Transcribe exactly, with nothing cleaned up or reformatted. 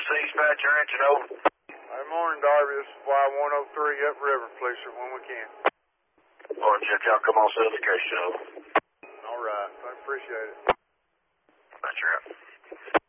C-Spatch your engine over. Good morning, Darby. This is Y one oh three upriver, please, sir, when we can. Morning, Jeff. Y'all come on Southern Christian over. All right. I appreciate it.